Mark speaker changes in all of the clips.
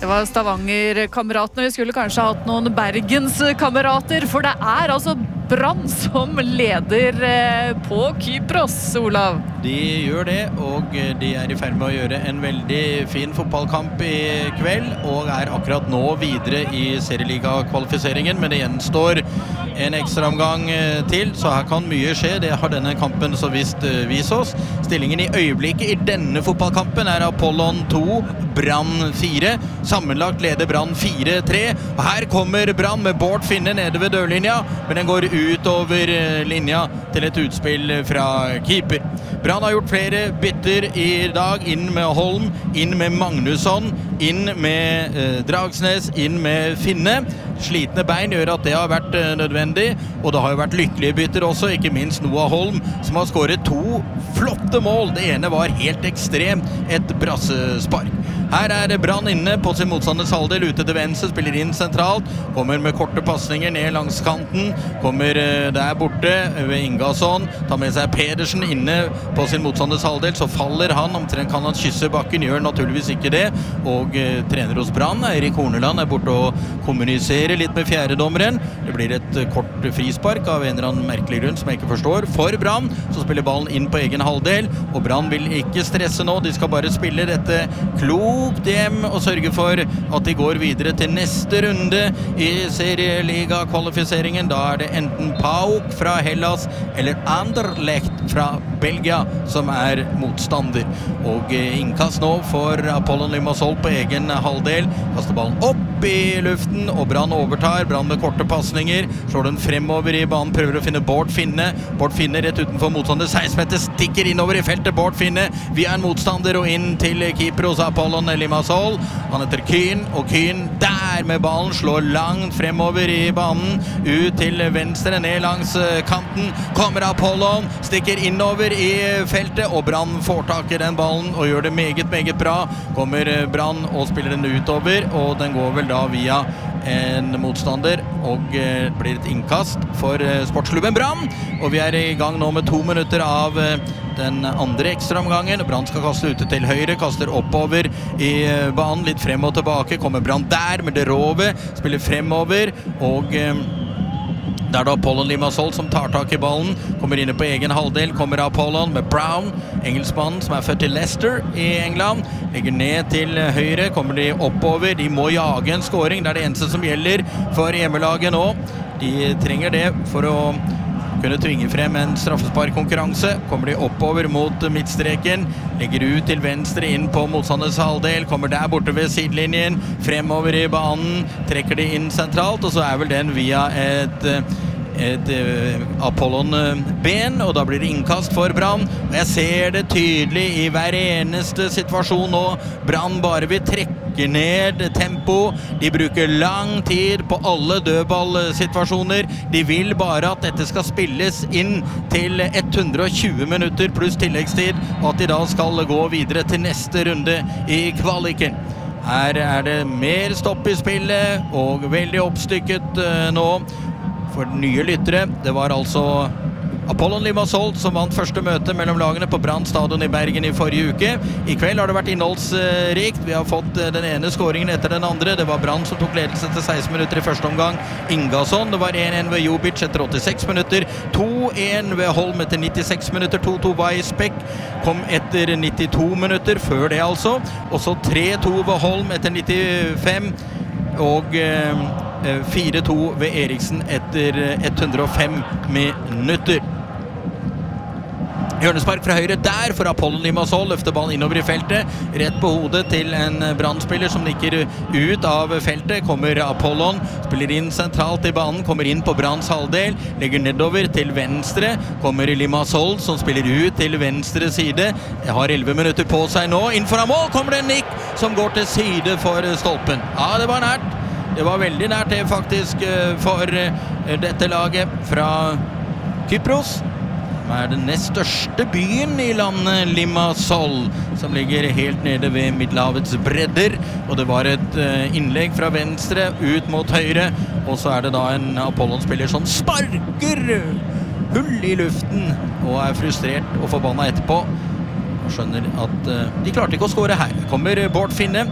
Speaker 1: Dette var Stavanger-kameratene. Vi skulle kanskje hatt noen Bergens-kamerater, for det altså Brann som leder på Kypros, Olav.
Speaker 2: De gjør det, og de I ferd med å gjøre en veldig fin fotballkamp I kveld, og akkurat nå videre I serieliga-kvalifiseringen, men det gjenstår en ekstra omgang til, så her kan mye skje. Det har denne kampen så visst vist oss. Stillingen I øyeblikket I denne fotballkampen Apollon 2, Brann 4. Sammenlagt leder Brann 4-3. Og her kommer Brann med Bård Finne nede ved dørlinja, men den går ut over linja til et utspill fra keeper. Brann har gjort flere bytter I dag, inn med Holm, inn med Magnusson, inn med Dragsnes, inn med Finne. Slitne bein gjør at det har vært nødvendig, og det har jo vært lykkelige bytter også, ikke minst Noah Holm, som har skåret 2 flotte mål. Det ene var helt ekstremt, et brassespark. Her Brann inne på sin motstanders halvdel, ute til venstre, spiller inn sentralt, kommer med korte passninger ned langs kanten, kommer der borte ved Ingasson, tar med seg Pedersen inne på sin motstanders halvdel, så faller han, omtrent kan han kysse bakken, gjør naturligvis ikke det, og trener hos Brann, Eirik Horneland, borte og kommuniserer litt med fjerdedommeren. Det blir et kort frispark av en eller annen merkelig grunn som jeg ikke forstår. For Brann, så spiller ballen inn på egen halvdel, og Brann vil ikke stresse nå, de skal bare spille dette klokt hjem og sørge for at de går videre til neste runde I serieliga-kvalifiseringen. Da det enten PAOK fra Hellas eller Anderlecht fra Belgia som motstander. Og innkast nå for Apollon Limassol på egen halvdel. Kaster ballen opp I luften, og Brann overtar. Brann med korte passninger. Slår den fremover I banen, prøver å finne Bård Finne. Bård Finne rett utenfor motstander. 16 meter stikker innover I feltet. Bård Finne via en motstander og inn til keeper hos Apollon Limassol. Han heter Kyn, og Kyn der med ballen slår langt fremover I banen. Ut til venstre, ned langs kanten. Kommer Apollon, stikker innover I feltet, og Brann får tak I den ballen og gjør det meget, meget bra. Kommer Brann og spiller den utover, og den går vel da via en motstander, og blir et innkast for sportsklubben Brann. Og vi I gang nå med 2 minutter av den andre ekstraomgangen. Brann skal kaste ute til høyre, kaster oppover I banen, litt frem og tilbake. Kommer Brann der med det rove, spiller fremover, og det da Apollon Limassol som tar tak I ballen, kommer inne på egen halvdel, kommer Apollon med Brown, engelskmannen som født I Leicester I England, legger ned til høyre, kommer de oppover, de må jage en scoring, det det eneste som gjelder for hjemmelaget nå. De trenger det for å kunne tvinge frem en straffesparkkonkurranse. Kommer de oppover mot midtstreken, legger ut til venstre inn på motstanders halvdel, kommer der borte ved sidelinjen, fremover I banen, trekker de inn sentralt, og så vel den via et Apollon-ben, og da blir det innkast for Brann. Og jeg ser det tydelig I hver eneste situasjon nå. Brann bare vil trekke ned tempo. De bruker lang tid på alle dødballsituasjoner. De vil bare at dette skal spilles inn til 120 minutter pluss tilleggstid, og at de da skal gå videre til neste runde I kvaliken. Her det mer stopp I spillet, og veldig oppstykket nå. For nye lyttere, det var altså Apollon Limassol som vant første møte mellom lagene på Brann stadion I Bergen I forrige uke. I kveld har det vært innholdsrikt. Vi har fått den ene scoringen etter den andre. Det var Brann som tok ledelse til 16 minutter I første omgang. Ingasson, det var 1-1 ved Jobic etter 86 minutter. 2-1 ved Holm etter 96 minutter. 2-2 Weisbeck kom etter 92 minutter, før det altså. Og så 3-2 ved Holm etter 95, og 4-2 ved Eriksen etter 105 minutter. Hjørnespark fra høyre der for Apollon Limassol, løfter ballen innover I feltet, rett på hodet til en Brann-spiller som nikker ut av feltet. Kommer Apollon, spiller inn sentralt I banen, kommer inn på Branns halvdel, legger nedover til venstre, kommer Limassol som spiller ut til venstre side. Jeg har 11 minutter på seg nå, innenfor av mål kommer det en nikk som går til side for stolpen. Ja, det var nært. Det var veldig nært det faktisk for dette laget fra Kypros. Det den nest største byen I landet, Limassol, som ligger helt nede ved Middelhavets bredder. Og det var et innlegg fra venstre ut mot høyre, og så det da en Apollon-spiller som sparker hull I luften og frustrert og forbannet etterpå. Og skjønner at de klarte ikke å score her. Kommer Bård Finne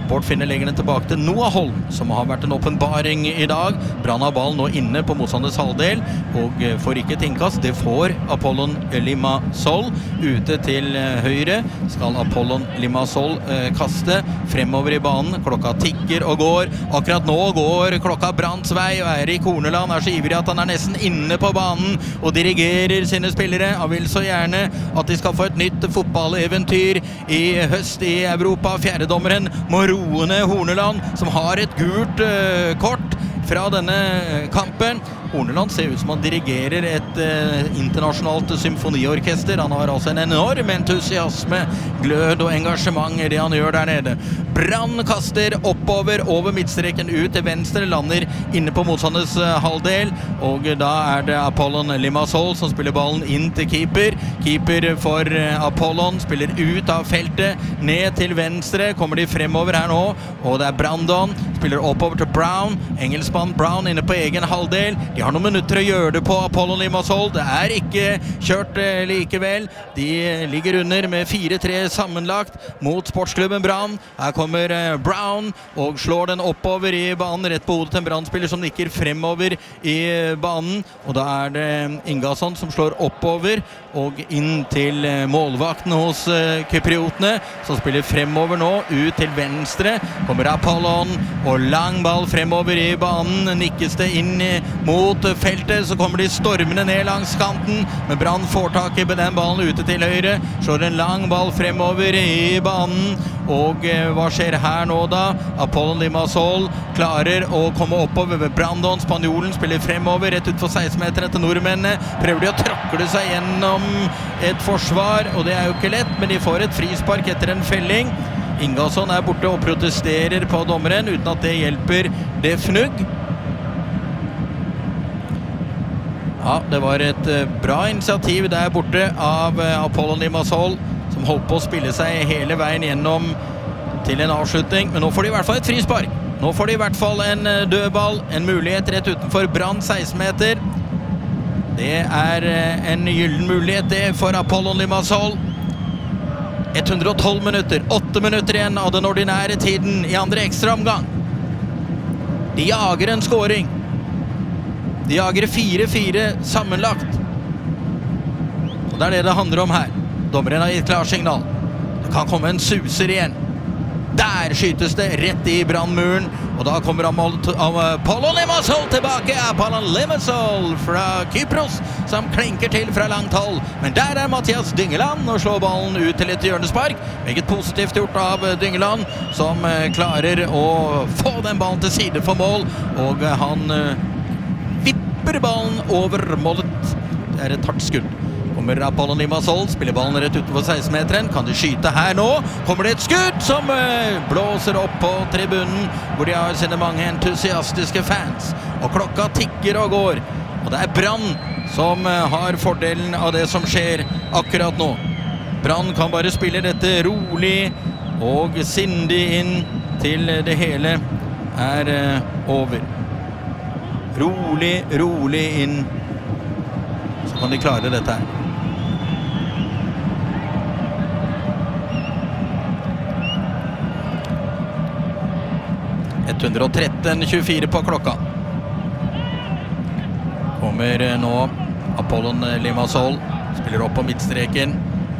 Speaker 2: Bård Finne legger den tilbake til Noah Holm, som har vært en åpenbaring i dag. Brann har ballen nå inne på motstanders halvdel, og får ikke et innkast. Det får Apollon Limassol. Ute til høyre skal Apollon Limassol kaste fremover i banen. Klokka tikker og går. Akkurat nå går klokka Branns vei, og Eirik Horneland er så ivrig at han er nesten inne på banen og dirigerer sine spillere. Han vil så gjerne at de skal få et nytt fotballeventyr i høst i Europa. Fjerdedommeren må roe ned Horneland, som har et gult kort fra denne kampen. Horneland ser ut som han dirigerer et internasjonalt symfoniorkester. Han har altså en enorm entusiasme, glød og engasjement i det han gjør der nede. Brann kaster oppover over midtstreken ut til venstre, lander inne på motstanders halvdel, og da er det Apollon Limassol som spiller ballen inn til keeper. Keeper for Apollon spiller ut av feltet, ned til venstre, kommer de fremover her nå, og det er Brandon, spiller oppover til Brown, engelskmann Brown inne på egen halvdel. De har noen minutter å gjøre det på Apollon Limassol. Det er ikke kjørt likevel. De ligger under med 4-3 sammenlagt mot sportsklubben Brann. Her kommer Brown og slår den oppover i banen, rett på hodet til en Brann-spiller som nikker fremover i banen. Og da er det Ingasson som slår oppover og inn til målvakten hos kypriotene, som spiller fremover nå, ut til venstre. Kommer Apollon og lang ball fremover i banen. Nikkes det inn mot feltet, så kommer de stormende ned langs kanten, men Brann får tak i den ballen ute til høyre, slår en lang ball fremover i banen, og hva skjer her nå da? Apollon Limassol klarer å komme oppover ved Brandon. Spanjolen spiller fremover, rett ut for 16-meteren til nordmennene, prøver de å tråkle seg gjennom et forsvar, og det er jo ikke lett, men de får et frispark etter en felling. Ingasson er borte og protesterer på dommeren, uten at det hjelper det fnugg. Ja, det var et bra initiativ der borte av Apollon Limassol, som holdt på å spille seg hele veien gjennom til en avslutning, men nå får de i hvert fall et frispark. Nå får de i hvert fall en dødball, en mulighet rett utenfor Brann 16-meter. Det er en gyllen mulighet det for Apollon Limassol. 112 minutter, 8 minutter igjen av den ordinære tiden i andre ekstra omgang. De jager en scoring. De jager 4-4 sammenlagt. Og det er det det handler om her. Dommeren har gitt klarsignal. Det kan komme en suser igjen. Der skytes det rett i brannmuren, og da kommer Apollon Limassol tilbake. Apollon Limassol fra Kypros, som klinker til fra langt hold. Men der er Mathias Dyngeland og slår ballen ut til et hjørnespark. Meget positivt gjort av Dyngeland, som klarer å få den ballen til side for mål, og han vipper ballen over målet. Det er et hardt skudd. Kommer Apollon Limassol, spiller ballen rett utenfor 16-meteren. Kan de skyte her nå? Kommer det et skudd som blåser opp på tribunen, hvor de har sine mange entusiastiske fans. Og klokka tikker og går. Og det er Brann som har fordelen av det som skjer akkurat nå. Brann kan bare spille dette rolig og sindig inn til det hele er over. Rolig, rolig inn. Så kan de klare dette her. 113-24 på klokka. Kommer nå Apollon Limassol, spiller opp på midtstreken.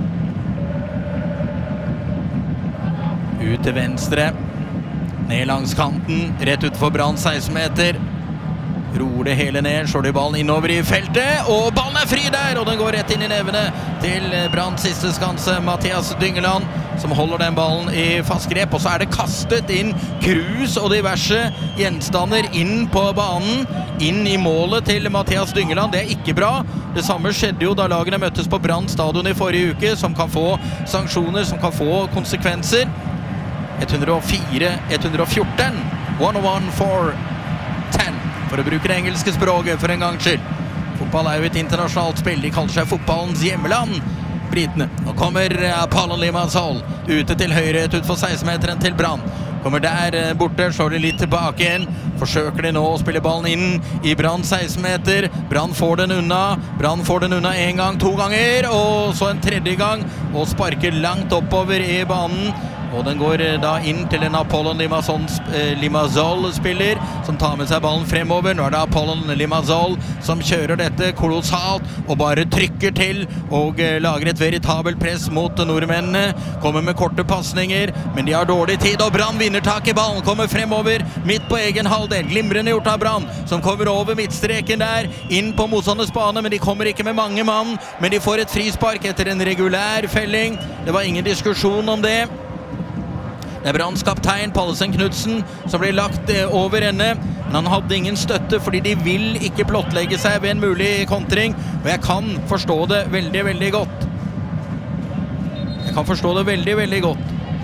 Speaker 2: Ut til venstre, ned langs kanten, rett utenfor Brann 16 meter. Roer det hele ned, slår de ballen innover i feltet, og ballen er fri der, og den går rett inn i nevene til Branns siste skanse, Mathias Dyngeland, som holder den ballen i fast grep, og så er det kastet inn krus og diverse gjenstander inn på banen, inn i målet til Mathias Dyngeland. Det er ikke bra. Det samme skjedde jo da lagene møttes på Brann stadion i forrige uke, som kan få sanksjoner, som kan få konsekvenser. 104-114, 101 for 10. For å bruke det engelske språket for en gangs skyld. Fotball er jo et internasjonalt spill. De kaller seg fotballens hjemmeland, britene. Nå kommer Apollon Limassol ute til høyre, ut for 16-meteren til Brann. Kommer der borte, slår de litt tilbake igjen. Forsøker de nå å spille ballen inn i Brann 16-meter. Brann får den unna. Brann får den unna en gang, to ganger, og så en tredje gang, og sparker langt oppover i banen. Og den går da inn til en Apollon Limassol-spiller som tar med seg ballen fremover. Nå det Apollon Limassol som kjører dette kolossalt og bare trykker til og lager et veritabelt press mot nordmennene. Kommer med korte passninger, men de har dårlig tid, og Brann vinner tak i ballen. Kommer fremover, midt på egen halvdel. Glimrende gjort av Brann, som kommer over midtstreken der, inn på motstanders bane, men de kommer ikke med mange mann. Men de får et frispark etter en regulær felling. Det var ingen diskusjon om det. Det Branns kaptein, Pallesen Knudsen, som blir lagt over ende. Men han hadde ingen støtte, fordi de vil ikke blottlegge seg ved en mulig kontring. Og jeg kan forstå det veldig, veldig godt. Jeg kan forstå det veldig, veldig godt.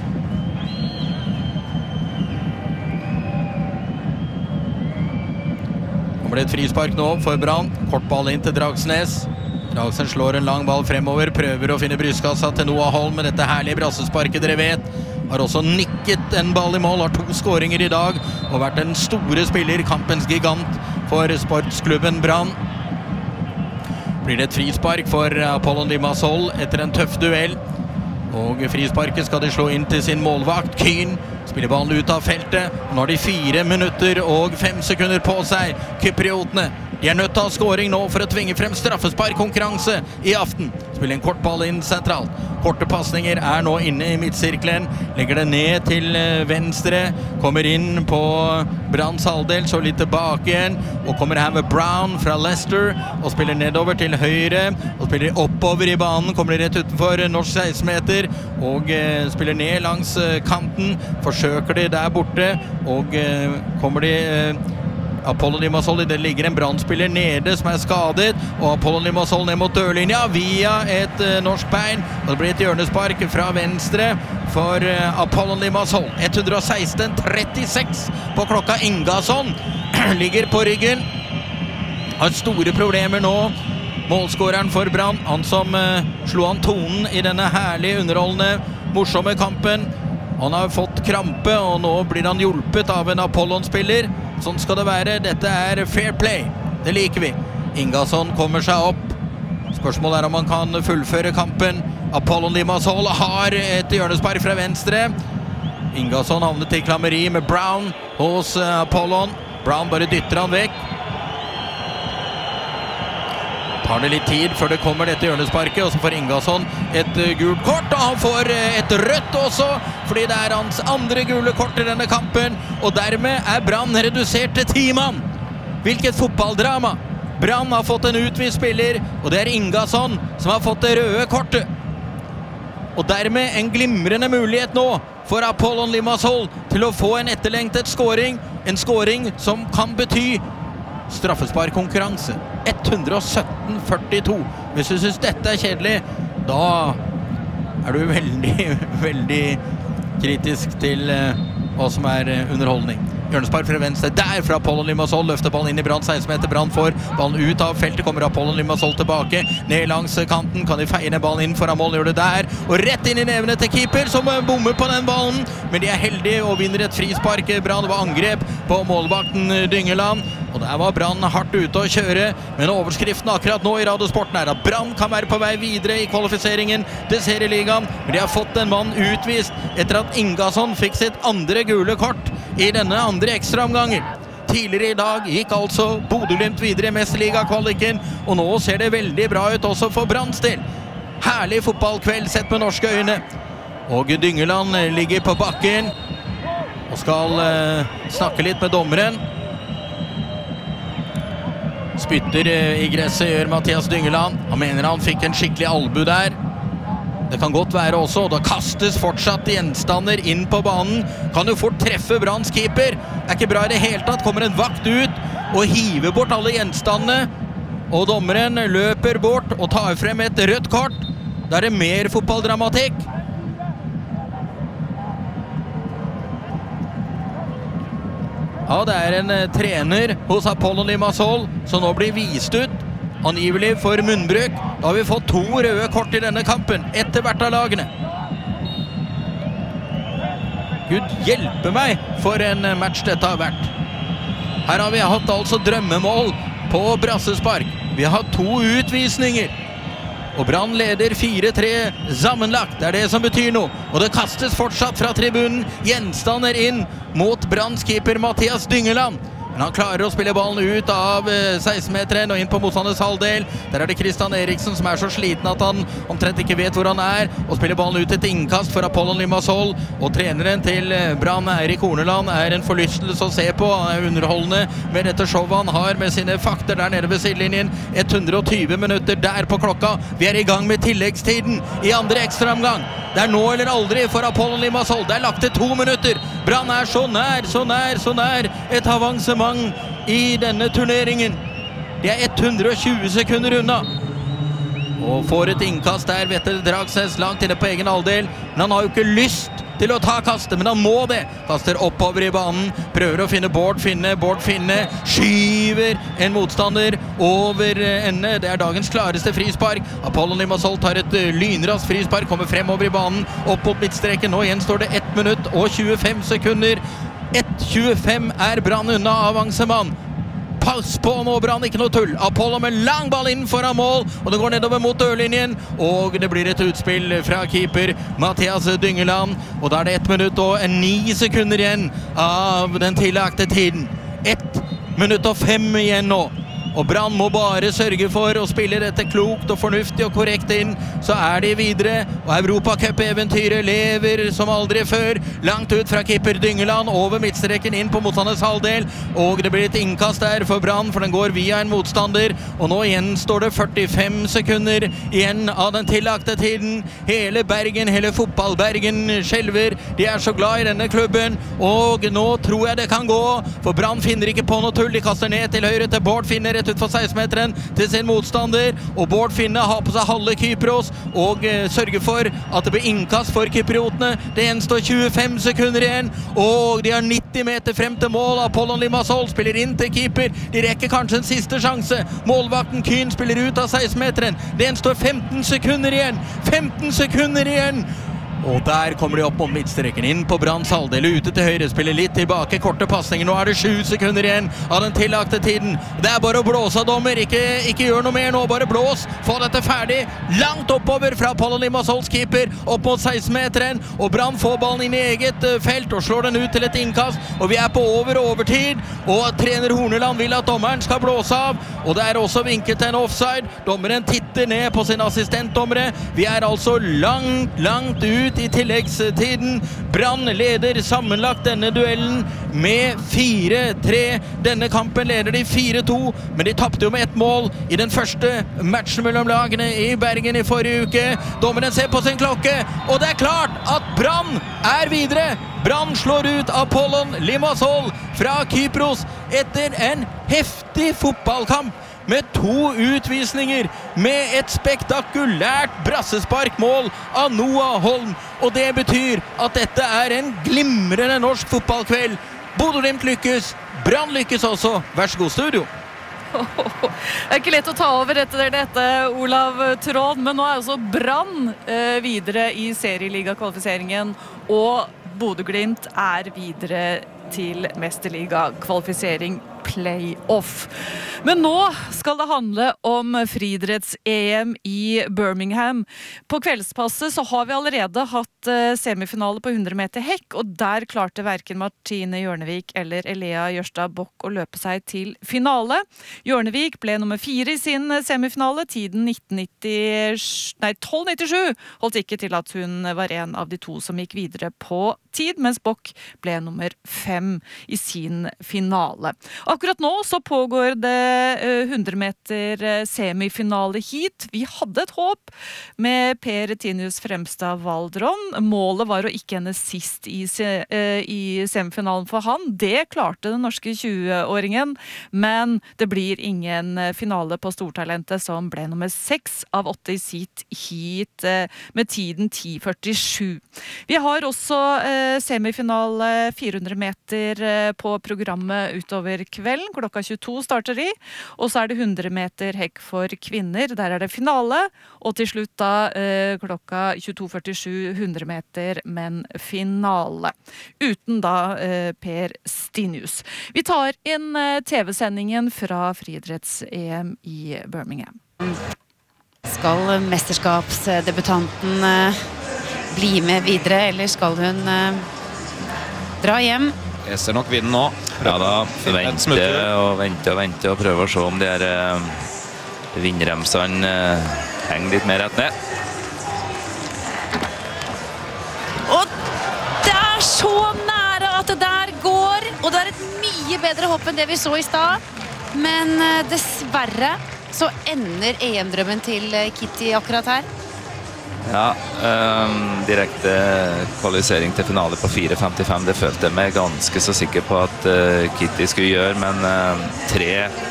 Speaker 2: Kommer det et frispark nå for Brann. Kort ball inn til Dragsnes. Dragsnes slår en lang ball fremover, prøver å finne brystkassa til Noah Holm med dette herlige brassesparket dere vet. Har også nikket en ball i mål, har 2 skåringer i dag, og vært en store spiller, kampens gigant for sportsklubben Brann. Blir det et frispark for Apollon Limassol etter en tøff duell. Og frisparket skal de slå inn til sin målvakt, Kyn. Spiller ballen ut av feltet. Nå har de 4 minutter og 5 sekunder på seg, kypriotene. De nødt til å ha skåring nå for å tvinge frem straffesparkkonkurranse i aften. Spiller en kort ball inn sentralt. Korte passninger nå inne i midtsirkelen. Legger det ned til venstre. Kommer inn på Branns halvdel, så litt tilbake igjen. Og kommer her med Brown fra Leicester. Og spiller nedover til høyre. Og spiller oppover i banen. Kommer rett utenfor norsk 16-meter. Og spiller ned langs kanten. Forsøker de der borte. Og kommer de... Apollon Limassol, det ligger en Brann-spiller nede som skadet, og Apollon Limassol ned mot dørlinja via et norsk bein, og det blir et hjørnespark fra venstre for Apollon Limassol. 116-36 på klokka. Ingasson ligger på ryggen, har store problemer nå. Målskåreren for Brann, han som slo an tonen i denne herlige, underholdende, morsomme kampen. Han har fått krampe, og nå blir han hjulpet av en Apollon-spiller. Sånn skal det være. Dette fair play. Det liker vi. Ingasson kommer seg opp. Spørsmålet om han kan fullføre kampen. Apollon Limassol har et hjørnespark fra venstre. Ingasson havnet i klammeri med Brown hos Apollon. Brown bare dytter han vekk. Tar det litt tid før det kommer dette hjørnesparket, og så får Ingasson et gult kort, og han får et rødt også, fordi det hans andre gule kort i denne kampen, og dermed Brann redusert til 10 mann. Hvilket fotballdrama! Brann har fått en utvist spiller, og det Ingasson som har fått det røde kortet. Og dermed en glimrende mulighet nå for Apollon Limassol til å få en etterlengtet skåring, en skåring som kan bety straffesparkkonkurranse. 117-42. Hvis du synes dette kjedelig, da du veldig, veldig kritisk til hva som underholdning. Hjørnespark fra venstre, der fra Apollon Limassol, løfter ballen inn i Brann 16-meter, Brann får ballen ut av feltet, kommer Apollon Limassol tilbake, ned langs kanten, kan de feie ned ballen inn foran mål, gjør det der, og rett inn i nevene til keeper, som bommer på den ballen, men de heldige og vinner et frispark. Brann var angrep på målvakten Dyngeland, og der var Brann hardt ute å kjøre, men overskriften akkurat nå i Radiosporten at Brann kan være på vei videre i kvalifiseringen til serieligaen, men de har fått en mann utvist etter at Ingasson fikk sitt andre gule kort i denne andre ekstraomgangen. Tidligere i dag gikk altså Bodø/Glimt videre i Mesterliga-kvaliken, og nå ser det veldig bra ut også for Branns del. Herlig fotballkveld sett med norske øyne. Og Dyngeland ligger på bakken og skal snakke litt med dommeren. Spytter i gresset gjør Mathias Dyngeland. Han mener han fikk en skikkelig albu der. Det kan godt være også, og da kastes fortsatt gjenstander inn på banen. Kan jo fort treffe Branns keeper. Ikke bra i det hele tatt. Kommer en vakt ut og hiver bort alle gjenstandene. Og dommeren løper bort og tar frem et rødt kort. Da det mer fotballdramatikk. Ja, det en trener hos Apollon Limassol som nå blir vist ut. Angivelig for munnbruk. Da har vi fått 2 røde kort i denne kampen, etter hvert av lagene. Gud hjelpe meg for en match dette har vært. Her har vi hatt altså drømmemål på brassespark. Vi har hatt 2 utvisninger. og Brann leder 4-3 sammenlagt. Det det som betyr noe, og det kastes fortsatt fra tribunen. Gjenstander inn mot Branns keeper Mathias Dyngeland. Men han klarer å spille ballen ut av 16-meteren og inn på motstanders halvdel. Der det Christian Eriksen som så sliten at han omtrent ikke vet hvor han og spiller ballen ut et innkast for Apollon Limassol. Og treneren til Brann, Eirik Horneland, en forlystelse å se på. Han underholdende med dette showet han har med sine fakter der nede ved sidelinjen. 120 minutter der på klokka. Vi i gang med tilleggstiden i andre ekstraomgang. Det nå eller aldri for Apollon Limassol. Det lagt til 2 minutter. Brann så nær et avansement i denne turneringen. De 120 sekunder unna. Og får et innkast der, Vetter Dragsnes langt inne på egen halvdel. Men han har jo ikke lyst til å ta kastet, men han må det. Kaster oppover i banen, prøver å finne Bård Finne, skyver en motstander over ende. Det dagens klareste frispark. Apollon Limassol tar et lynraskt frispark, kommer fremover i banen, opp mot midtstreken. Nå igjen står det 1 minutt og 25 sekunder. 1.25 Brann unna avansement. Pass på nå, Brann, ikke noe tull. Apollo med lang ball inn foran mål, og det går nedover mot dørlinjen, og det blir et utspill fra keeper Mathias Dyngeland, og da det 1 minutt og 9 sekunder igjen av den tillagte tiden. 1 minutt og 5 igjen nå. Og Brann må bare sørge for å spille dette klokt og fornuftig og korrekt inn, så de videre, og Europacup-eventyret lever som aldri før, langt ut fra keeper Dyngeland, over midtstreken inn på motstanders halvdel, og det blir et innkast der for Brann, for den går via en motstander, og nå igjen står det 45 sekunder igjen av den tillagte tiden. Hele Bergen, hele fotballbergen skjelver, de så glad i denne klubben, og nå tror jeg det kan gå, for Brann finner ikke på noe tull, de kaster ned til høyre til Bård Finne, rett ut for 16-meteren til sin motstander, og Bård Finne har på seg halve Kypros og sørger for at det blir innkast for kypriotene. Det står 25 sekunder igjen, og de har 90 meter frem til mål. Apollon Limassol spiller inn til keeper, de rekker kanskje en siste sjanse. Målvakten Kyn spiller ut av 16-meteren. Det står 15 sekunder igjen, og der kommer de opp mot midtstreken, inn på Branns halvdel, ute til høyre, spiller litt tilbake, korte passninger. Nå det 7 sekunder igjen av den tillagte tiden. Det bare å blåse av dommer, ikke gjør noe mer nå, bare blås, få dette ferdig. Langt oppover fra Apollon Limassols keeper, opp mot 16-meteren, og Brann får ballen inn i eget felt og slår den ut til et innkast, og vi på over og overtid, og trener Horneland vil at dommeren skal blåse av, og det også vinket til en offside. Dommeren titter ned på sin assistentdommere. Vi altså langt ut i tilleggstiden. Brann leder sammenlagt denne duellen med 4-3. Denne kampen leder de 4-2, men de tappte jo med 1 mål i den første matchen mellom lagene i Bergen i forrige uke. Dommeren ser på sin klokke, og det klart at Brann videre. Brann slår ut Apollon Limassol fra Kypros etter en heftig fotballkamp med 2 utvisninger, med et spektakulært brassesparkmål av Noah Holm, og det betyr at dette en glimrende norsk fotballkveld. Bodø/Glimt lykkes, Brann lykkes også. Vær så god, studio.
Speaker 1: Det ikke lett å ta over etter dette, Olav Tråd, men nå altså Brann videre i serieligakvalifiseringen, og Bodø/Glimt videre til mesterligakvalifisering playoff. Men nå skal det handle om friidretts-EM i Birmingham. På kveldspasset så har vi allerede hatt semifinale på 100 meter hekk, og der klarte hverken Martine Hjørnevik eller Elea Jørstad Bokk å løpe seg til finale. Hjørnevik ble nummer 4 i sin semifinale, tiden 12.97 holdt ikke til at hun var en av de 2 som gikk videre på tid, mens Bokk ble nummer 5 i sin finale. Akkurat nå så pågår det 100 meter semifinale hit. Vi hadde et håp med Per Tinius Fremstad Valdron. Målet var å ikke ende sist i semifinalen for han. Det klarte den norske 20-åringen, men det blir ingen finale på stortalentet, som ble nummer 6 av 8 i sitt hit med tiden 10.47. Vi har også semifinale 400 meter på programmet utover kvelden. Klokka 22 starter de, og så det 100 meter hekk for kvinner. Der det finale, og til slutt da klokka 22.47 100 meter, men finale. Uten da Per Stinius. Vi tar inn TV-sendingen fra friidretts-EM i Birmingham.
Speaker 3: skal mesterskapsdebutanten bli med videre, eller skal hun dra hjem?
Speaker 4: Jeg ser nok vinden nå.
Speaker 5: Ja da, vente og prøve å se om de her vindremsene henger litt mer rett ned.
Speaker 3: Og det er så nære at det der går, og det er et mye bedre hopp enn det vi så i stad. Men dessverre så ender EM-drømmen til Kitty akkurat her.
Speaker 5: Ja, direkte kvalifisering til finale på 4.55, det følte jeg meg ganske så sikker på at Kitty skulle gjøre, men 3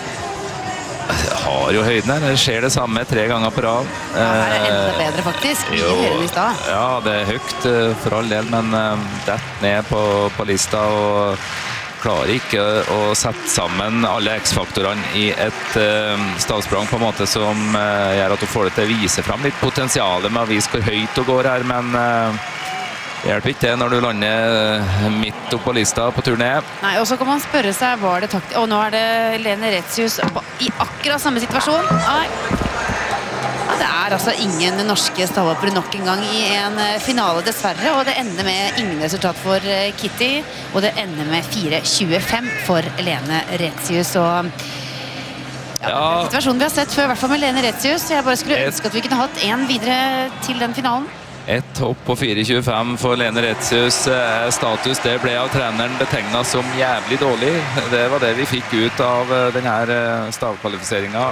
Speaker 5: har jo høyden her, det skjer det samme 3 ganger på rad.
Speaker 3: Ja, her er enda bedre faktisk, mye høyere enn i stad.
Speaker 5: Ja, det er høyt for all del, men dett ned på lista og klarer ikke å sette sammen alle X-faktorene i et stavsprang på en måte som gjør at du får det til å vise frem litt potensialet med å vise hvor høyt du går her, men det hjelper ikke det når du lander midt opp på lista på tur ned.
Speaker 3: Nei, og så kan man spørre seg, var det taktisk? Og nå er det Lene Retzius i akkurat samme situasjon. Nei. Ja, det er altså ingen norske stavhoppere nok en gang i en finale dessverre, og det ender med ingen resultat for Kitty, og det ender med 4.25 for Lene Retzius, og ja, situasjonen vi har sett før, i hvert fall med Lene Retzius. Jeg bare skulle ønske at vi kunne hatt en videre til den finalen.
Speaker 5: Et hopp på 4.25 for Lene Retzius. Status, det ble av treneren betegnet som jævlig dårlig. Det var det vi fikk ut av denne stavkvalifiseringen.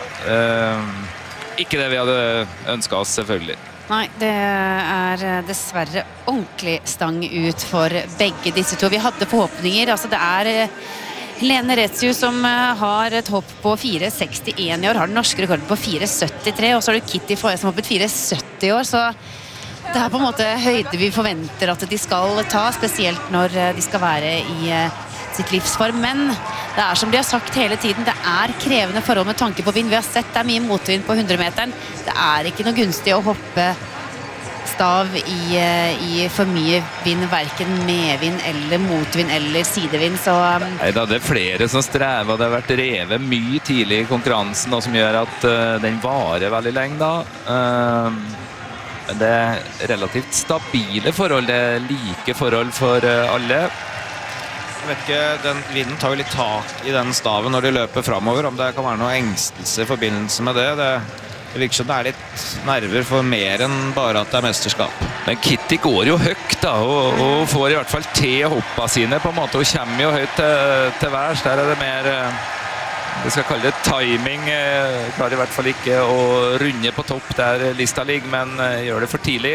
Speaker 5: Ikke det vi hadde ønsket oss, selvfølgelig.
Speaker 3: Nei, det er dessverre ordentlig stang ut for begge disse to. Vi hadde forhåpninger, altså det er Lene Retzius som har et hopp på 4.61 i år, har den norske rekorden på 4.73, og så har du Kitty Foye som hoppet 4.70 i år, så det er på en måte høyde vi forventer at de skal ta, spesielt når de skal være i sitt livsform, men det er som de har sagt hele tiden, det er krevende forhold med tanke på vind. Vi har sett det er mye motvind på 100-meteren. Det er ikke noe gunstig å hoppe stav i for mye vind, hverken medvind eller motvind eller sidevind, så
Speaker 5: Nei, det er flere som strever, det har vært revet mye tidlig i konkurransen, og som gjør at den varer veldig lenge da. Det er relativt stabile forhold, det er like forhold for alle.
Speaker 4: Jeg vet ikke, den vinden tar jo litt tak i den staven når de løper fremover, om det kan være noe engstelse i forbindelse med det. Det virker som det er litt nerver for mer enn bare at det er mesterskap.
Speaker 5: Men Kitty går jo høyt da, og får i hvert fall til hoppa sine på en måte, og kommer jo høyt til værs. Der er det mer, vi skal kalle det timing, klarer i hvert fall ikke å runde på topp der lista ligger, men gjør det for tidlig.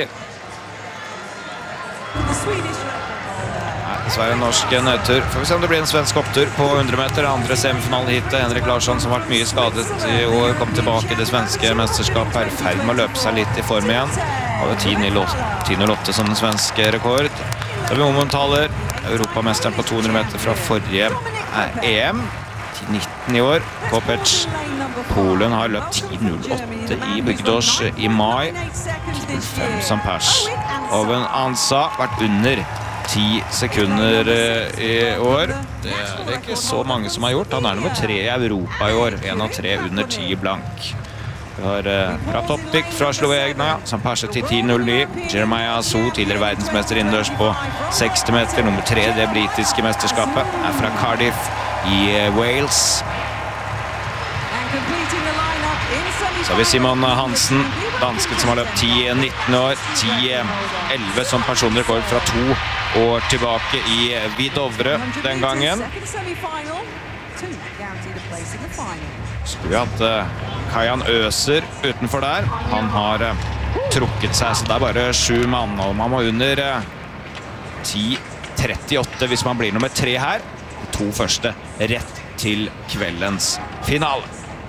Speaker 4: Dessverre norsk nødtur. Får vi se om det blir en svensk opptur på 100 meter. Andre semifinalehittet, Henrik Larsson, som har vært mye skadet i år, kom tilbake i det svenske mesterskapet, er i ferd med å løpe seg litt i form igjen. Har jo 10.08 som den svenske rekord. Da vi omtaler europamesteren på 200 meter fra forrige EM. 10.19 i år. Kopec. Polen har løpt 10.08 i Bygdås i mai. 10.5 som pers. Oven Ansa vært under 10 sekunder i år. Det er ikke så mange som har gjort. Han er nummer 3 i Europa i år. 1 av 3 under 10 blank. Vi har Ratopik fra Slovenia, som perset til 10.09. Jeremiah Asu, tidligere verdensmester innendørs på 60 meter. Nummer 3 i det britiske mesterskapet. Er fra Cardiff i Wales. Så har vi Simon Hansen, dansken som har løpt 10.19 år. 10.11 som personrekord fra 2 år tilbake i Vidovre den gangen. Skulle vi hatt Kajan Øser utenfor der. Han har trukket seg, så det er bare 7 mann, og man må under 10.38 hvis man blir nummer 3 her. 2 første rett til kveldens finale.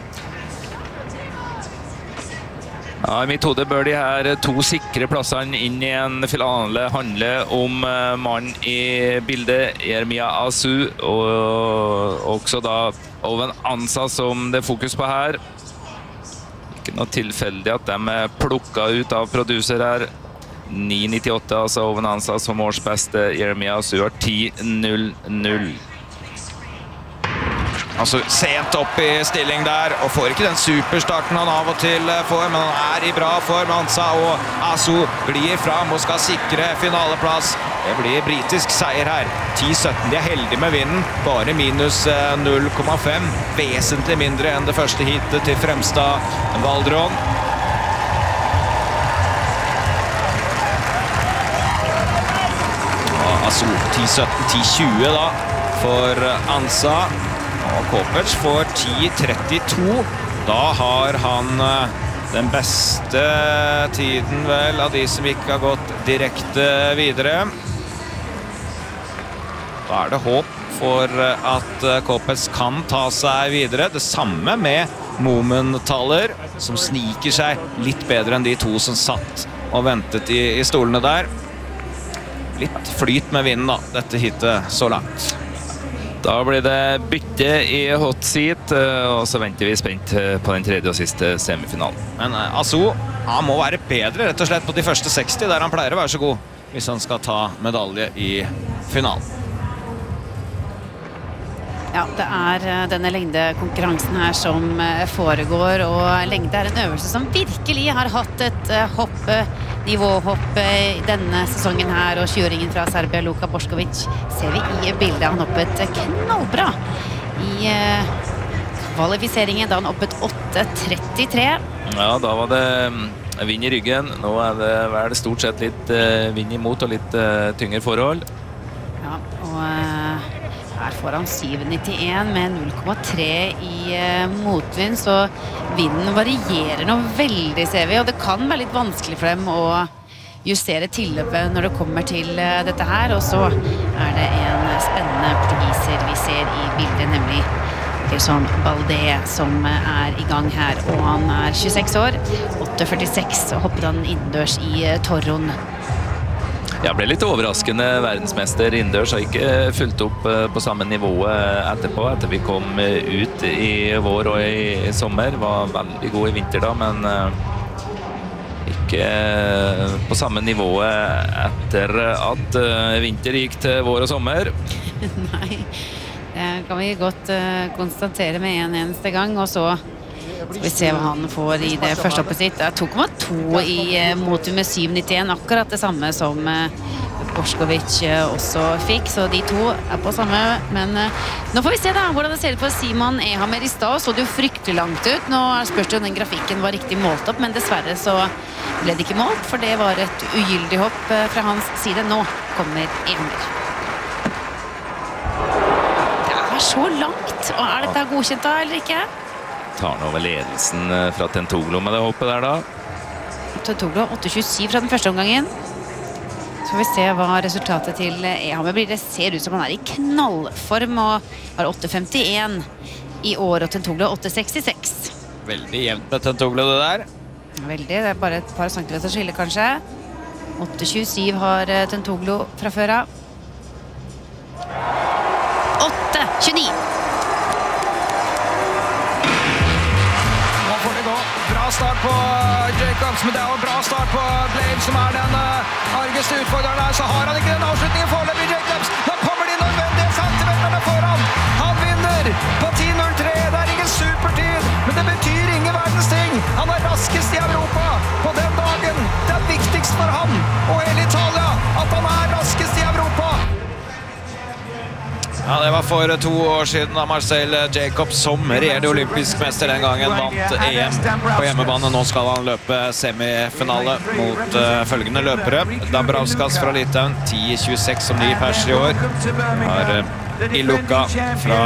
Speaker 5: Ja, i mitt hode bør de her 2 sikre plassene inn i en finale handle om mann i bildet, Jeremiah Asu, og også da Oven Ansa som det er fokus på her. Ikke noe tilfeldig at de er plukket ut av produser her. 9.98, altså Oven Ansa som årsbeste, Jeremiah Asu har 10.00.
Speaker 4: Altså sent opp i stilling der, og får ikke den superstarten han av og til får, men han i bra form. Ansa og Asu glir fram og skal sikre finaleplass. Det blir britisk seier her. 10-17, de heldige med vinden, bare minus 0,5. Vesentlig mindre enn det første hitet til Fremstad Valdron. Asu 10-17, 10-20 da, for Ansa. Og Kopec får 10-32. Da har han den beste tiden vel av de som ikke har gått direkte videre. Da det håp for at Kopec kan ta seg videre. Det samme med Momentaler, som sniker seg litt bedre enn de to som satt og ventet i stolene der. Litt flyt med vinden da, dette hitet så langt.
Speaker 5: Da blir det bytte i hot seat, og så venter vi spent på den tredje og siste semifinalen.
Speaker 4: Men Asu, han må være bedre rett og slett på de første 60, der han pleier å være så god, hvis han skal ta medalje i finalen.
Speaker 3: Ja, det denne lengdekonkurransen her som foregår, og lengde en øvelse som virkelig har hatt et nivåhopp i denne sesongen her, og 20-åringen fra Serbia, Luka Bošković, ser vi i bildet. Han hoppet knallbra i kvalifiseringen, da han hoppet 8.33.
Speaker 5: Ja, da var det vind i ryggen. Nå det vel stort sett litt vind imot og litt tyngre forhold.
Speaker 3: Ja, og her får han 7.91 med 0,3 i motvind, så vinden varierer nå veldig, ser vi, og det kan være litt vanskelig for dem å justere tilløpet når det kommer til dette her. Og så det en spennende portugiser vi ser i bildet, nemlig Gerson Balde, som i gang her, og han 26 år, 8.46, og hoppet han innendørs i Torron.
Speaker 5: Jeg ble litt overraskende verdensmester innendørs, har ikke fulgt opp på samme nivå etterpå, etter vi kom ut i vår og i sommer. Var veldig god i vinter da, men ikke på samme nivå etter at vinter gikk til vår og sommer.
Speaker 3: Nei, det kan vi godt konstatere med en eneste gang, og så skal vi se hva han får i det første hoppet sitt. 2,2 i motvind med 7.91, akkurat det samme som Bošković også fikk, så de to på samme. Men nå får vi se da hvordan det ser ut for Simon Ehamer. I stad så det jo fryktelig langt ut. Nå spørs det om den grafikken var riktig målt opp, men dessverre så ble det ikke målt, for det var et ugyldig hopp fra hans side. Nå kommer Ehamer. Det så langt, og dette godkjent da, eller ikke?
Speaker 5: Tar nå over ledelsen fra Tentoglo med det hoppet der da.
Speaker 3: Tentoglo 8.27 fra den første omgangen. Så får vi se hva resultatet til Ehamer blir. Det ser ut som han i knallform og har 8.51 i år, og Tentoglo 8.66.
Speaker 4: Veldig jevnt med Tentoglo det der.
Speaker 3: Veldig, det bare et par centimeter skille kanskje. 8.27 har Tentoglo fra før av. 8.29.
Speaker 6: Bra start på Jacobs, men det jo bra start på Blade, som den argeste utfordreren her. Så har han ikke den avslutningen foreløpig, Jacobs. Nå kommer de nødvendige centimeterne foran. Han vinner på 10.03. Det ingen supertid, men det betyr ingen verdens ting. Han raskest i Europa på den dagen. Det viktigst for han og hele Italia at han raskest i Europa.
Speaker 4: Ja, det var for 2 år siden da Marcel Jacobs, som regjerende olympisk mester den gangen, vant EM på hjemmebane. Nå skal han løpe semifinale mot følgende løpere. Dabrauskas fra Litauen, 10.26 som ny pers i år. Har Iluka fra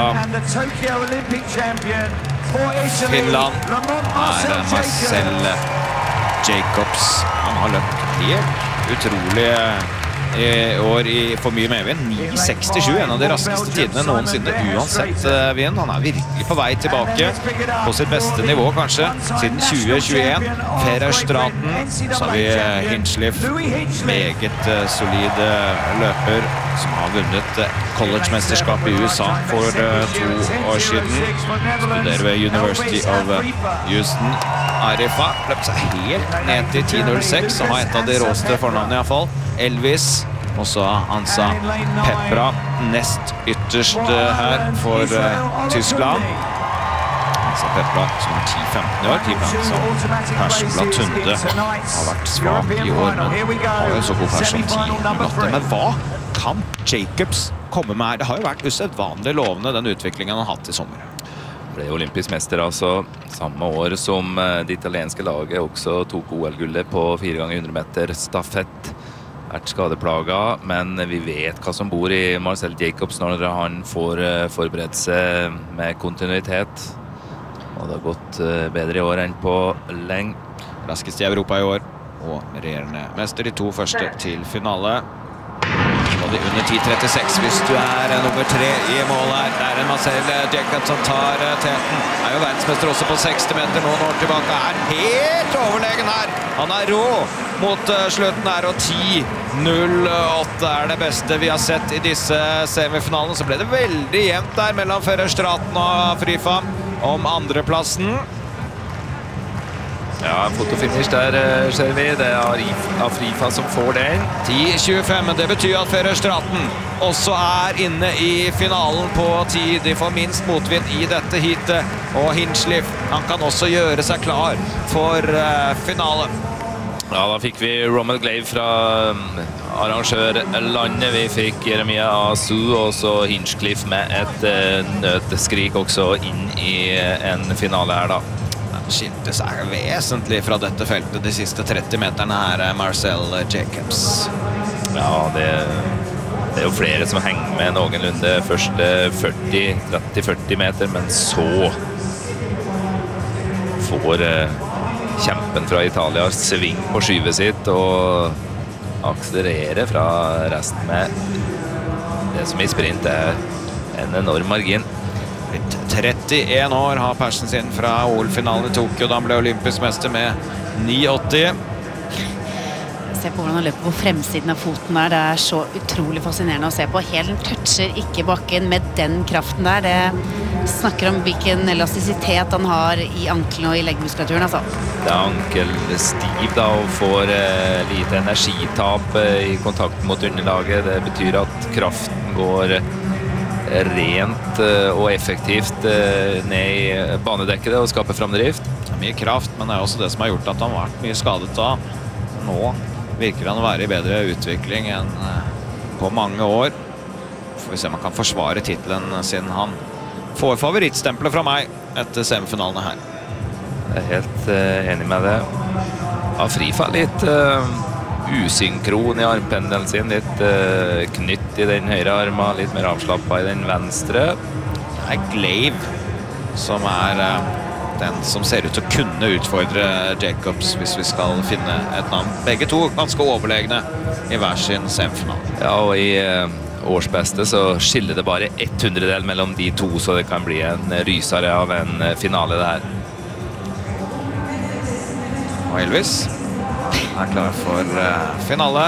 Speaker 4: Finland. Marcel Jacobs. Han har løpt helt utrolig i år for mye medvind. 9.67, en av de raskeste tidene noensinne uansett vind. Han virkelig på vei tilbake på sitt beste nivå kanskje siden 2021. Ferrer Straten, så har vi Hinchliffe, meget solid løper som har vunnet college-mesterskap i USA for 2 år siden. Studerer ved University of Houston. Arifa løp seg helt ned til 10.06 og har et av de råste fornavnene i hvert fall. Elvis Og så Ansa Pepra nest ytterst her for Tyskland. Ansa Pepra som 10-15 år, som Persbla Tunde har vært svak i år, men har jo så god person 10-8. Men hva kan Jacobs komme med her? Det har jo vært usedvanlig lovende den utviklingen han har hatt i sommer.
Speaker 5: Ble olympisk mester altså samme år som det italienske laget også tok OL-gullet på 4x100 meter stafett. Vært skadeplaga, men vi vet hva som bor i Marcel Jacobs når han får forberedt seg med kontinuitet. Og det har gått bedre i år enn på lenge.
Speaker 4: Raskest i Europa i år, og regjerende mester de 2 første til finale. Og de under 10.36 hvis du nummer 3 i mål her. Det en Marcel Jacobs som tar teten. Jo verdensmester også på 60 meter noen år tilbake. Helt overlegen her. Han rå mot slutten her, og 10.08 det beste vi har sett i disse semifinalene. Så ble det veldig jevnt der mellom Ferrer-Straten og Afrifa om andreplassen.
Speaker 5: Ja, fotofinish der ser vi. Det Afrifa som får den.
Speaker 4: 10.25, men det betyr at Ferrer-Straten også inne i finalen på 10. De får minst motvind i dette heatet. Og Hinchcliffe, han kan også gjøre seg klar for finale.
Speaker 5: Ja, da fikk vi Rommel Glave fra arrangørlandet. Vi fikk Jeremia Asu og så Hinchcliffe med et nødskrik også inn i en finale her da.
Speaker 4: Skilte seg vesentlig fra dette feltet de siste 30 meterne her, Marcel Jacobs.
Speaker 5: Ja, det jo flere som henger med noenlunde første 30-40 meter, men så får kjempen fra Italia sving på skyvet sitt og akselerere fra resten med det som i sprint en enorm margin.
Speaker 4: 31 år har Persen sin fra OL-finalen i Tokyo, da han ble olympisk mester med 9,80.
Speaker 3: Se på hvordan han løper på fremsiden av foten der. Det så utrolig fascinerende å se på. Helt toucher ikke bakken med den kraften der. Det snakker om hvilken elastisitet han har i ankelen og i leggmuskulaturen, altså.
Speaker 5: Det ankelstiv da, og får lite energitap i kontakten mot underlaget. Det betyr at kraften går rent og effektivt ned i banedekket og skaper framdrift.
Speaker 4: Mye kraft, men det også det som har gjort at han har vært mye skadet da. Nå virker han å være i bedre utvikling enn på mange år. Får vi se om han kan forsvare titelen sin. Han får favorittstempelet fra meg etter semifinalene her.
Speaker 5: Jeg helt enig med det. Afrifa litt usynkron i armpendelen sin, litt knytt i den høyre armen, litt mer avslappet i den venstre.
Speaker 4: Det Glave som den som ser ut til å kunne utfordre Jacobs hvis vi skal finne et navn. Begge to ganske overlegne i hver sin semifinal.
Speaker 5: Ja, og i årsbeste så skiller det bare 100-del mellom de to, så det kan bli en rysere av en finale det her.
Speaker 4: Og Elvis klar for finale.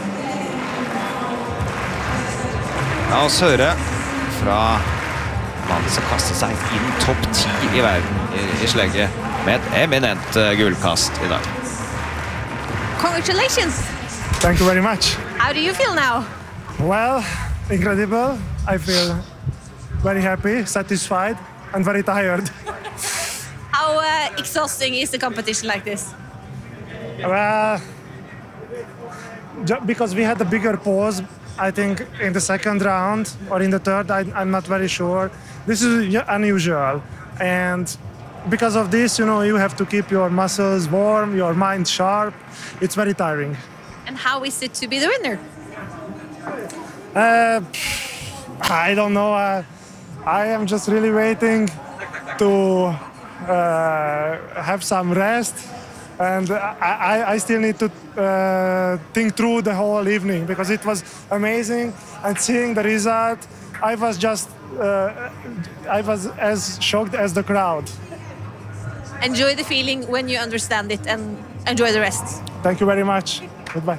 Speaker 4: La oss høre fra mannen som kastet seg inn topp 10 i verden i slegge med et eminent gullkast i dag.
Speaker 7: Congratulations!
Speaker 8: Thank you very much.
Speaker 7: How do you feel now?
Speaker 8: Well, incredible. I feel very happy, satisfied, and very tired.
Speaker 7: How exhausting is the competition like this?
Speaker 8: Well, because we had a bigger pause, I think in the second round or in the third, I'm not very sure. This is unusual, and because of this, you have to keep your muscles warm, your mind sharp. It's very tiring.
Speaker 7: And how is it to be the winner?
Speaker 8: I don't know. I am just really waiting to have some rest. And I still need to think through the whole evening because it was amazing. And seeing the result, I was as shocked as the crowd.
Speaker 7: Enjoy the feeling when you understand it and enjoy the rest.
Speaker 8: Thank you very much. Goodbye.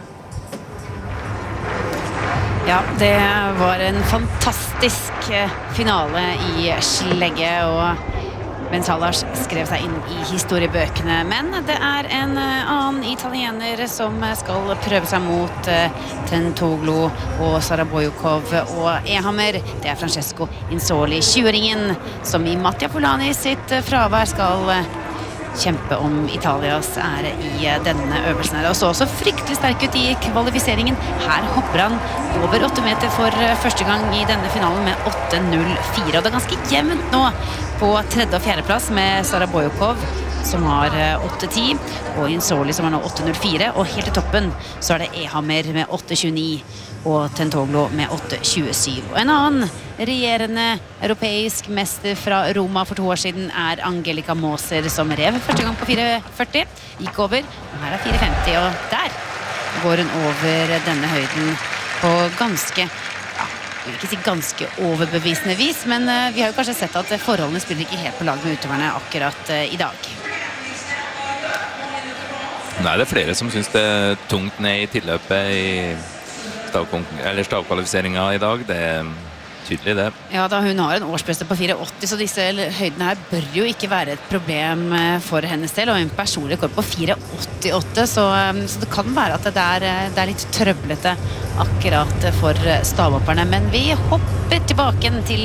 Speaker 3: Ja, det var en fantastisk finale i slegge, og Ben Salas skrev seg inn i historiebøkene. Men det er en annen italiener som skal prøve seg mot Tentoglou og Sarabojukov og Ehammer. Det er Francesco Insoli, 20-åringen, som i Mattia Polani sitt fravær skal kjempe om Italias ære i denne øvelsen her. Og så også fryktelig sterk ut i kvalifiseringen. Her hopper han over 8 meter for første gang i denne finalen med 8.04. Og det er ganske jevnt nå på 3. og 4. plass med Sarabojukov, som har 8.10, og Insoli som har nå 8.04, og helt til toppen så er det Ehammer med 8.29 og Tentoglou med 8.27. Og en annen regjerende europeisk mester fra Roma for 2 år siden er Angelika Moser, som rev første gang på 4.40, gikk over, og her er 4.50, og der går hun over denne høyden på ganske, jeg vil ikke si ganske overbevisende vis, men vi har jo kanskje sett at forholdene spiller ikke helt på lag med utøverne akkurat i dag.
Speaker 5: Nei, det er flere som synes det er tungt ned i tilløpet i stavkvalifiseringen i dag. Det er tydelig det. Ja, da hun har en årsbeste på 4,80, så disse høydene her bør jo ikke være et problem for hennes del, og en personlig rekord på 4,88, så det kan være at det er litt trøblete akkurat for stavhopperne. Men vi hopper tilbake til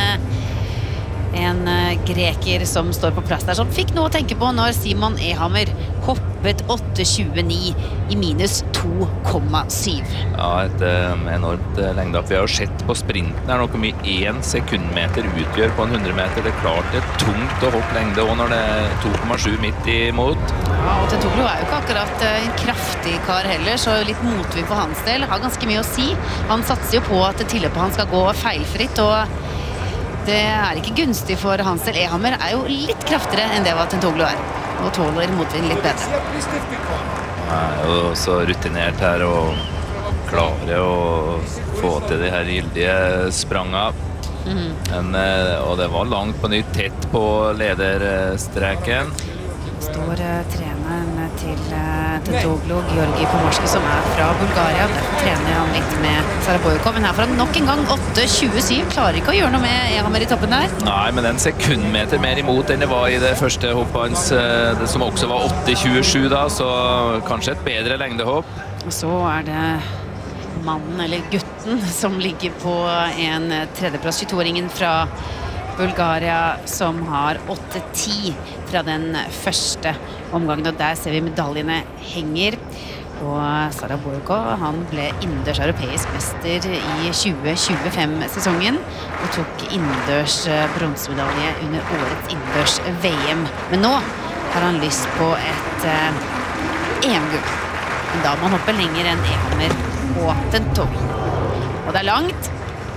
Speaker 5: en greker som står på plass der, som fikk noe å tenke på når Simon Ehammer hoppet 8.29 i minus 2,7. Ja, et enormt lengdehopp. Vi har jo sett på sprinten her noe mye 1 sekundmeter utgjør på en 100 meter. Det er klart det er tungt å hoppe lengde også når det er 2,7 midt imot. Ja, og Tentoglou er jo ikke akkurat en kraftig kar heller, så litt motvind for hans del har ganske mye å si. Han satser jo på at tilløpet han skal gå feilfritt, og det er ikke gunstig for hans del. Ehammer er jo litt kraftigere enn det hva Tentoglou er, og tåler motvind litt bedre. Han er jo så rutinert her og klarer å få til de her gyldige spranga. Og det var langt på nytt, tett på lederstreken. Står treneren til Tentoglou, Georgi Pomorski, som er fra Bulgaria. Derfor trener han litt med Sarabojukov, men her får han nok en gang 8.27. Klarer ikke å gjøre noe med Ehammer i toppen der. Nei, men en sekundmeter mer imot enn det var i det første hoppet hans, det som også var 8.27 da, så kanskje et bedre lengdehopp. Og så er det mannen, eller gutten, som ligger på en tredjeplass, 22-åringen fra Bulgaria, som har 8.10 fra den første omgangen, og der ser vi medaljene henger. Og Sarabojukov, han ble innendørs europeisk mester i 2025-sesongen og tok innendørs bronsemedalje under årets innendørs VM. Men nå har han lyst på et EM-gull. Men da må han hoppe lenger enn Ehammer og Tentoglou. Og det er langt.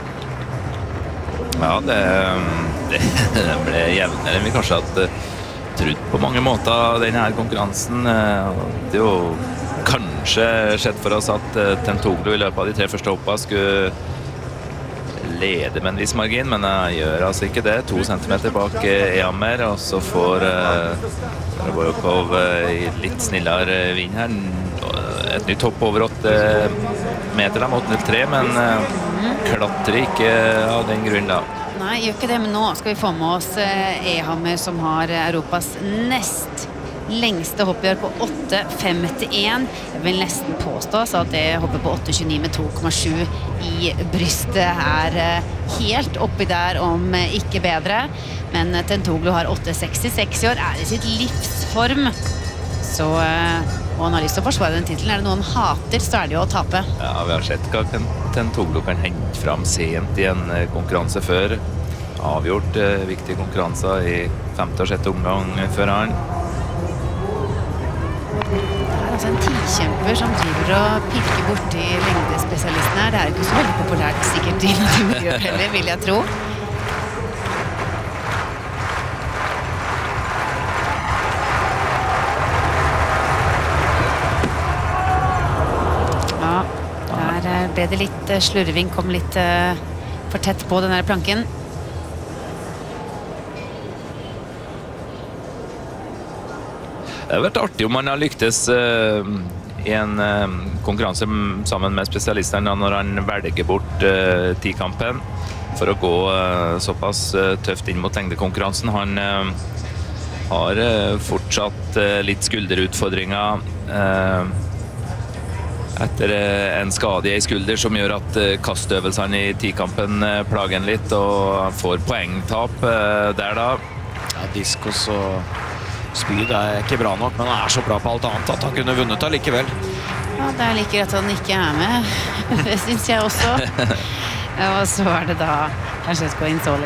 Speaker 5: Ja, det ble jevnere enn vi kanskje hadde trodd på mange måter denne her konkurransen. Det er jo kanskje skjedd for oss at Tentoglou i løpet av de 3 første hoppene skulle lede med en viss margin, men jeg gjør altså ikke det. 2 centimeter bak Ehammer, og så får Sarabojukov i litt snillere vind her. Et nytt hopp over 8 meter, 8.03, men klatrer ikke av den grunn da. Nei, gjør ikke det, men nå skal vi få med oss Ehammer, som har Europas nest lengste hoppgjør på 8.51. Jeg vil nesten påstå at det hoppet på 8.29 med 2,7 i brystet er helt oppi der, om ikke bedre. Men Tentoglou har 8.66 i år, er i sitt livsform. Så, og han har lyst til å forsvare den titelen. Er det noen hater, så er det jo å tape. Ja, vi har sett hva Tentoglou kan hente fram sent i en konkurranse før. Avgjort viktige konkurranser i 5. og 6. omgang før han. Det er altså en 10-kjemper som driver og pirker bort i lengdespesialisten her. Det er jo ikke så veldig populært sikkert i naturmiljøet heller, vil jeg tro. Ble det litt slurving, kom litt for tett på denne planken. Det har vært artig om man har lyktes i en konkurranse sammen med spesialisterne når han velger bort tikampen for å gå såpass tøft inn mot lengdekonkurransen. Han har fortsatt litt skulderutfordringer etter en skade i skulder som gjør at kastøvelsene i tikampen plager han litt, og han får poengtap der da.
Speaker 4: Ja, diskos og spyd ikke bra nok, men han så bra på alt annet at han kunne vunnet allikevel.
Speaker 3: Ja, det like at han ikke med. Det synes jeg også. Og så det da Francesco Insoli.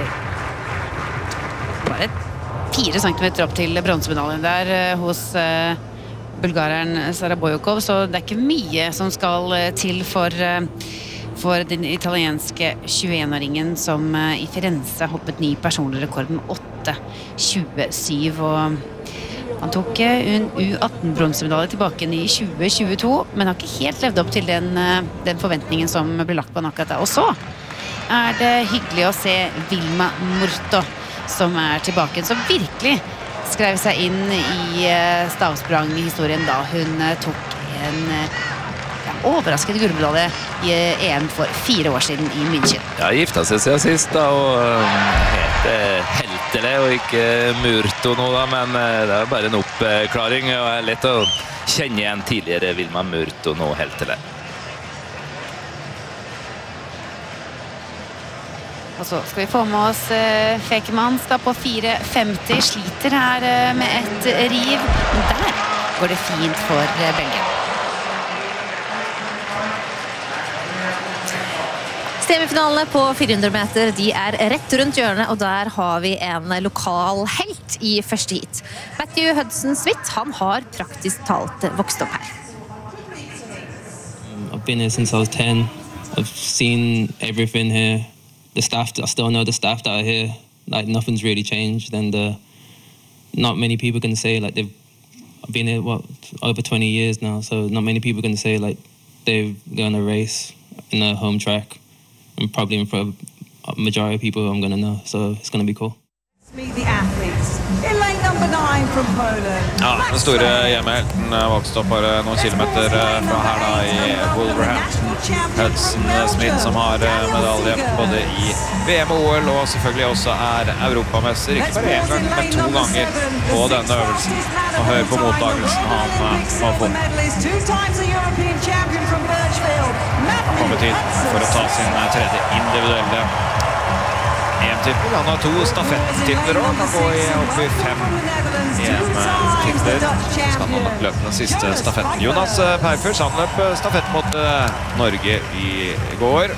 Speaker 3: Bare 4 centimeter opp til bronsemedaljen der hos bulgareren Sarabojokov, så det ikke mye som skal til for den italienske 21-åringen som i Firenze hoppet ny personlig rekord med 8.27, og han tok en U18-bronsemedalje tilbake i 2022, men har ikke helt levd opp til den forventningen som ble lagt på han akkurat da. Og så det hyggelig å se Vilma Murto, som tilbake, som virkelig skrev seg inn i stavsprang-historien da hun tok en overraskende gullmedalje i EM for 4 år siden i München.
Speaker 5: Ja, gifta seg siden sist da, og heter Heltele og ikke Murto nå da, men det bare en oppklaring, og lett å kjenne igjen tidligere Vilma Murto nå Heltele.
Speaker 3: Og så skal vi få med oss Fekemann, skal på 4.50, sliter her med et riv, men der går det fint for Belgia.
Speaker 7: Semifinalene på 400 meter, de rett rundt hjørnet, og der har vi en lokal helt i første hit. Matthew Hudson-Smith, han har praktisk talt vokst opp her.
Speaker 9: I've been here since I was 10. I've seen everything here. The staff, I still know the staff that are here. Like, nothing's really changed, and not many people can say like I've been here over 20 years now, so not many people can say like they're going to race in a home track, and probably in front of a majority of people I'm going to know, so it's going to be cool.
Speaker 10: Meet the athletes. In lane number 9 from Poland.
Speaker 4: Ja, den store hjemmehelten vokste opp bare noen kilometer fra her da i Wolverhampton. Hudson-Smith som har medalje både i VM og OL, og selvfølgelig også europamester, ikke bare en gang, men 2 ganger på denne øvelsen. Og hør på mottakelsen han har fått. Han kommet hit for å ta sin 3. individuelle EM-titler. Han har 2 stafettitler og kan gå opp i 5 EM-titler. Så skal han nok løpe den siste stafetten. Jonas Peifers, han løp stafett mot Norge i går.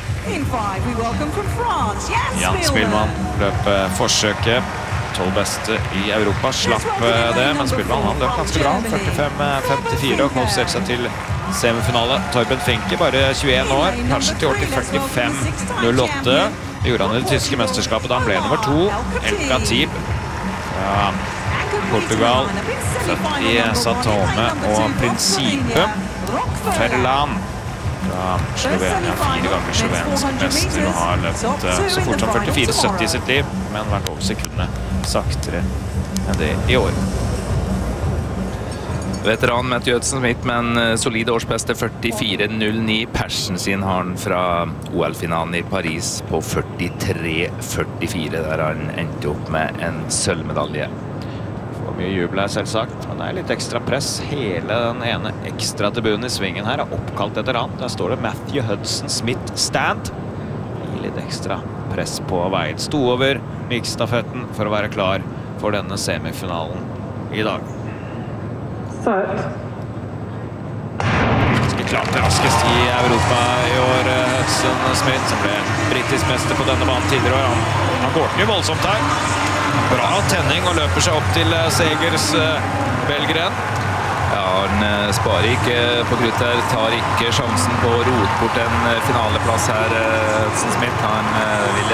Speaker 4: Jan Spillmann løp forsøket. 12 beste i Europa, slapp det, men Spillmann han løp ganske bra. 45-54 og kvalifiserte seg til semifinale. Torben Finke, bare 21 år, kanskje til år til 45-08. Det gjorde han i det tyske mesterskapet da han ble nummer 2. El Khatib fra Portugal, født i Satome, og Principe Ferlan fra Slovenia, 4 ganger slovensk mester, og har løpt så fort som 44-70 i sitt liv, men vært over sekundene saktere enn det i år.
Speaker 5: Veteran Matthew Hudson-Smith med en solid årsbeste 44.09. Persen sin har han fra OL-finalen i Paris på 43.44, der han endte opp med en sølvmedalje.
Speaker 4: For mye jubel her selvsagt, men det litt ekstra press. Hele den ene ekstra tribunen i svingen her oppkalt etter han. Der står det Matthew Hudson-Smith Stand. Litt ekstra press på veien. Sto over mixstafetten for å være klar for denne semifinalen i dag. Klart raskest i Europa i år, Hudson-Smith, som ble britisk mester på denne banen tidligere. Han går den jo voldsomt her. Bra tenning og løper seg opp til Segers belgeren.
Speaker 5: Ja, han sparer ikke på krutt her, tar ikke sjansen på å rote bort en finaleplass her, Hudson-Smith. Han vil